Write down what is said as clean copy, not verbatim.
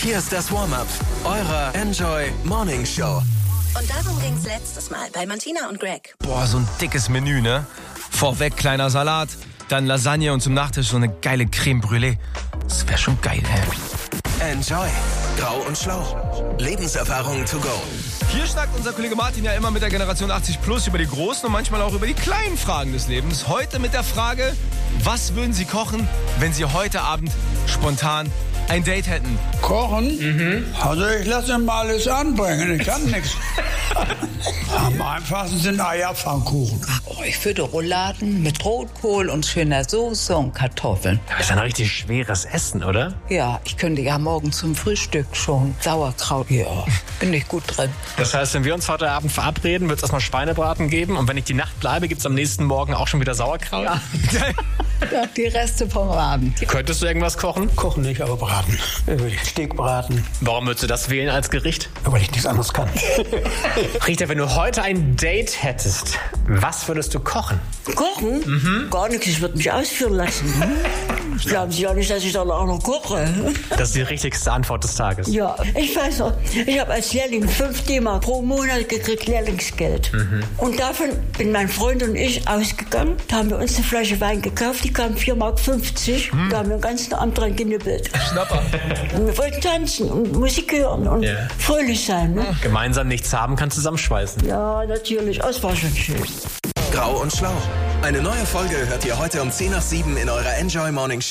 Hier ist das Warm-up eurer Enjoy Morning Show. Und darum ging's letztes Mal bei Martina und Greg. Boah, so ein dickes Menü, ne? Vorweg kleiner Salat, dann Lasagne und zum Nachtisch so eine geile Creme Brûlée. Das wäre schon geil, ey. Enjoy. Grau und schlau. Lebenserfahrung to go. Hier schnackt unser Kollege Martin ja immer mit der Generation 80 Plus über die großen und manchmal auch über die kleinen Fragen des Lebens. Heute mit der Frage, was würden Sie kochen, wenn Sie heute Abend spontan ein Date hätten? Kochen? Also ich lasse mal alles anbringen, ich kann nichts. Am einfachsten sind Eierpfannkuchen. Oh, ich würde Rouladen mit Rotkohl und schöner Soße und Kartoffeln. Das ist ein richtig schweres Essen, oder? Ja, ich könnte ja morgen zum Frühstück schon Sauerkraut. Ja, bin ich gut drin. Das heißt, wenn wir uns heute Abend verabreden, wird es erstmal Schweinebraten geben. Und wenn ich die Nacht bleibe, gibt es am nächsten Morgen auch schon wieder Sauerkraut? Ja. Ja, die Reste vom Abend. Könntest du irgendwas kochen? Kochen nicht, aber braten. Steak braten, Warum würdest du das wählen als Gericht? weil ich nichts anderes kann. Richter, wenn du heute ein Date hättest, was würdest du kochen? Kochen? Gar nichts, ich würde mich ausführen lassen. Glauben Sie ja nicht, dass ich dann auch noch koche. Das ist die richtigste Antwort des Tages. Ja, ich weiß noch, ich habe als Lehrling 5 D-Mark pro Monat gekriegt, Lehrlingsgeld. Und davon bin mein Freund und ich ausgegangen. Da haben wir uns eine Flasche Wein gekauft, die kam 4,50 Mark. Da haben wir den ganzen Abend dran genibbelt. Schnapper. Und wir wollten tanzen und Musik hören und fröhlich sein. Ne? Gemeinsam nichts haben kann zusammenschweißen. Ja, natürlich, das war schon schön. Grau und schlau. Eine neue Folge hört ihr heute um 6:10 in eurer Enjoy Morning Show.